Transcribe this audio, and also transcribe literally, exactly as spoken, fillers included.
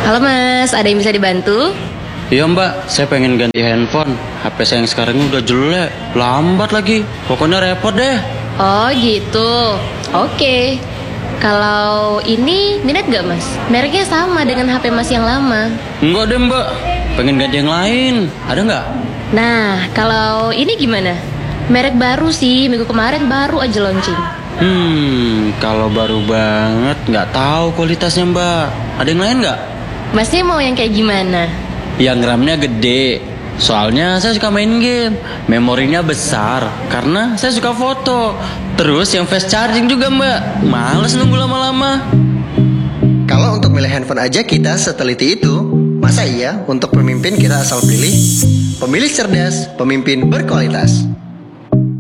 Halo Mas, ada yang bisa dibantu? Iya mbak, saya pengen ganti handphone. H P saya yang sekarang udah jelek, lambat lagi. Pokoknya repot deh. Oh gitu, oke. Kalau ini minat gak Mas? Mereknya sama dengan H P Mas yang lama. Enggak deh mbak, pengen ganti yang lain. Ada nggak? Nah, kalau ini gimana? Merek baru sih, minggu kemarin baru aja launching. Hmm, kalau baru banget nggak tahu kualitasnya mbak. Ada yang lain nggak? Masnya mau yang kayak gimana? Yang RAM-nya gede. Soalnya saya suka main game. Memorinya besar karena saya suka foto. Terus yang fast charging juga mbak. Males nunggu lama-lama. Kalau untuk milih handphone aja kita seteliti itu, masa iya untuk pemimpin kita asal pilih? Pemilih cerdas, pemimpin berkualitas.